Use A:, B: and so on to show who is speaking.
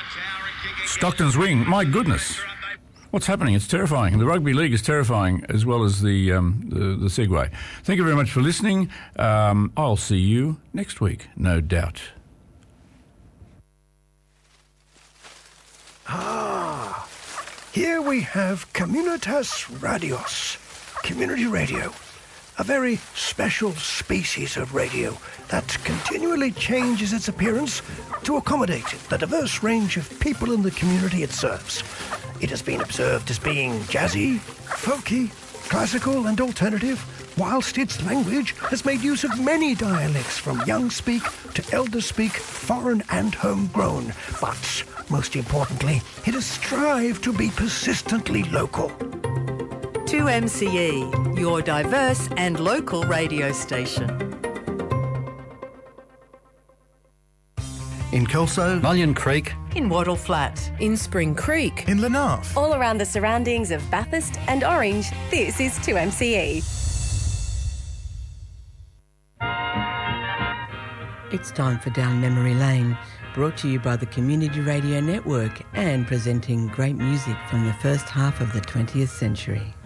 A: Stockton's wing, my goodness. What's happening? It's terrifying. The rugby league is terrifying, as well as the Segway. Thank you very much for listening. I'll see you next week, no doubt.
B: Here we have Communitas Radios, community radio, a very special species of radio that continually changes its appearance to accommodate the diverse range of people in the community it serves. It has been observed as being jazzy, folky, classical and alternative, whilst its language has made use of many dialects from young speak to elder speak, foreign and homegrown. But most importantly, it has strived to be persistently local.
C: 2MCE, your diverse and local radio station.
D: In Kelso,
E: Mullion Creek,
C: In Wattle Flat,
F: in Spring Creek,
D: in Lenarth.
G: All around the surroundings of Bathurst and Orange, this is 2MCE.
F: It's time for Down Memory Lane, brought to you by the Community Radio Network and presenting great music from the first half of the 20th century.